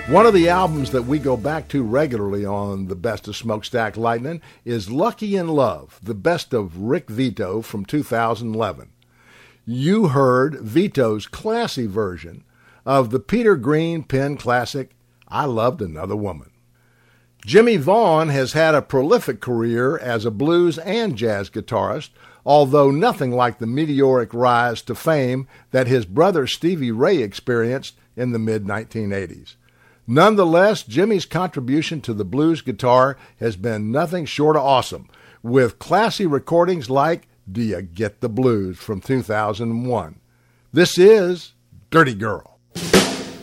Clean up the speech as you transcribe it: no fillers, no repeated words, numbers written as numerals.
One of the albums that we go back to regularly on the Best of Smokestack Lightning is Lucky in Love, the best of Rick Vito from 2011. You heard Vito's classy version of the Peter Green pen classic, I Loved Another Woman. Jimmy Vaughn has had a prolific career as a blues and jazz guitarist, although nothing like the meteoric rise to fame that his brother Stevie Ray experienced in the mid-1980s. Nonetheless, Jimmy's contribution to the blues guitar has been nothing short of awesome, with classy recordings like Do Ya Get the Blues from 2001. This is Dirty Girl.